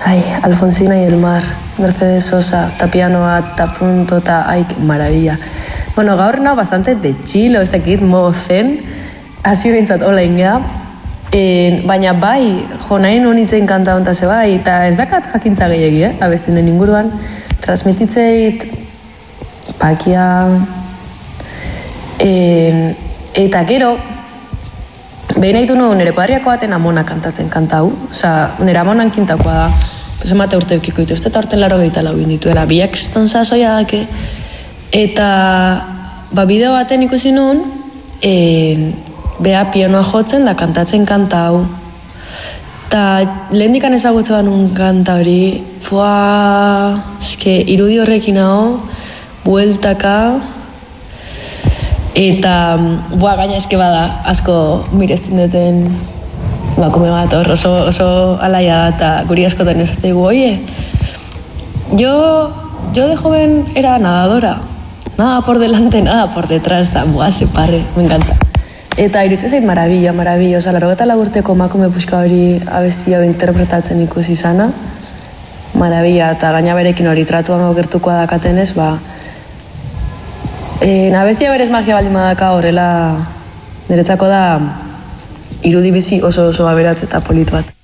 Alfonsina y el mar, Mercedes Sosa, ta pianoa, ta punto, ta maravilla. Bueno, gaur nao bastante de chilo, ez dakit, modo zen, hasi bintzat hola ingea, baina bai, nahi nunitzen kanta ontase bai, eta ez dakat jakintza gehiagi, abestinen inguruan, transmititzeit pakia, eta gero, behin haitu nuen nire padriako baten amona kantatzen kanta hau. Osa, nire amonan kintakoa da. Pues emate urte eukiko ditu. Uste eta urten 84 dituela. Biak eston sasoia dake. Eta, bideo baten ikusi nuen, bea pianoa jotzen da kantatzen kanta hau. Eta, lehen dikan ezagutze banun kanta hori, irudi horrekin hau, bueltaka, eta, gaina eske bada, asko mirezten duten bakume bat hor, oso alaia da, eta guri askotan ez digu, oie, yo de joven era nadadora, nada por delante, nada por detrás, eta se parre, me encanta. Eta iruditzen zait maravilla, oza, 84 urteko emakume puxka hori abestia interpretatzen ikusi izana, maravilla, eta gaina berekin hori tratuan gertukoa dakatenez, abestia berez magia baldin badaka horrela niretzako da irudi bizi oso aberatz eta polit bat.